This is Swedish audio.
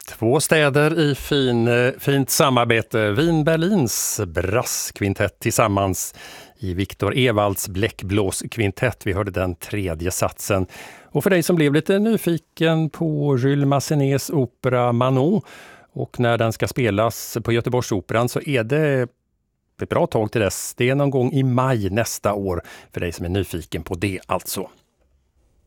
Två städer i fint samarbete. Wien-Berlins brasskvintett tillsammans i Viktor Evalds bläckblåskvintett. Vi hörde den tredje satsen. Och för dig som blev lite nyfiken på Jules Massenets opera Manon och när den ska spelas på Göteborgsoperan, så är det ett bra tag till dess. Det är någon gång i maj nästa år för dig som är nyfiken på det alltså.